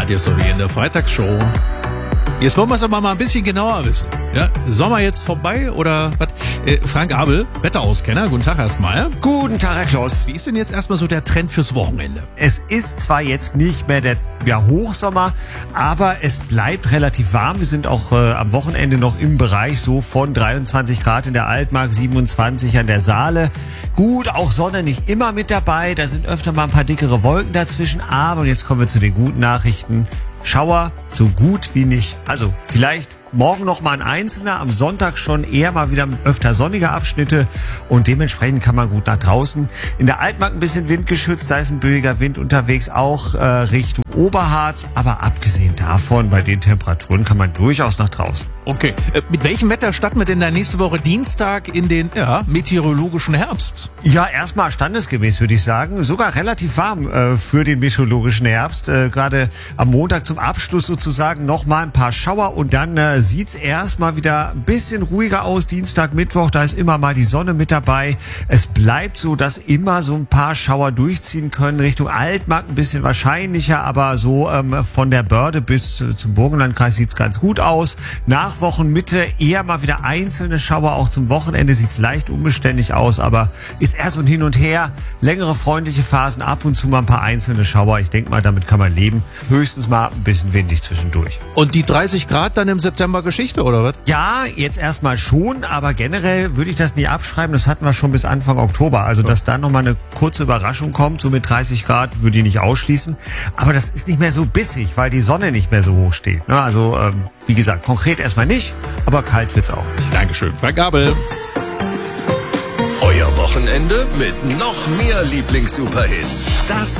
Radio so wie in der Freitagsshow. Jetzt wollen wir es aber mal ein bisschen genauer wissen. Ja, Sommer jetzt vorbei oder was? Frank Abel, Wetterauskenner, guten Tag erstmal. Guten Tag, Herr Kloss. Wie ist denn jetzt erstmal so der Trend fürs Wochenende? Es ist zwar jetzt nicht mehr der Hochsommer, aber es bleibt relativ warm. Wir sind auch am Wochenende noch im Bereich so von 23 Grad in der Altmark, 27 an der Saale. Gut, auch Sonne nicht immer mit dabei. Da sind öfter mal ein paar dickere Wolken dazwischen. Aber, und jetzt kommen wir zu den guten Nachrichten, Schauer so gut wie nicht. Also vielleicht morgen noch mal ein einzelner, am Sonntag schon eher mal wieder öfter sonnige Abschnitte und dementsprechend kann man gut nach draußen. In der Altmark ein bisschen windgeschützt, da ist ein böiger Wind unterwegs, auch Richtung Oberharz, aber abgesehen davon, bei den Temperaturen kann man durchaus nach draußen. Okay, mit welchem Wetter starten wir denn da nächste Woche Dienstag in den meteorologischen Herbst? Ja, erstmal standesgemäß würde ich sagen, sogar relativ warm für den meteorologischen Herbst. Gerade am Montag zum Abschluss sozusagen noch mal ein paar Schauer und dann sieht's erstmal wieder ein bisschen ruhiger aus. Dienstag, Mittwoch, da ist immer mal die Sonne mit dabei. Es bleibt so, dass immer so ein paar Schauer durchziehen können. Richtung Altmark ein bisschen wahrscheinlicher, aber so von der Börde bis zum Burgenlandkreis sieht's ganz gut aus. Nach Wochenmitte eher mal wieder einzelne Schauer. Auch zum Wochenende sieht's leicht unbeständig aus, aber ist eher so ein Hin und Her. Längere freundliche Phasen, ab und zu mal ein paar einzelne Schauer. Ich denke mal, damit kann man leben. Höchstens mal ein bisschen windig zwischendurch. Und die 30 Grad dann im September Geschichte, oder was? Ja, jetzt erstmal schon, aber generell würde ich das nie abschreiben. Das hatten wir schon bis Anfang Oktober. Also, dass dann nochmal eine kurze Überraschung kommt, so mit 30 Grad, würde ich nicht ausschließen. Aber das ist nicht mehr so bissig, weil die Sonne nicht mehr so hoch steht. Also, wie gesagt, konkret erstmal nicht, aber kalt wird's auch nicht. Dankeschön, Frank Abel. Euer Wochenende mit noch mehr Lieblings-Superhits. Das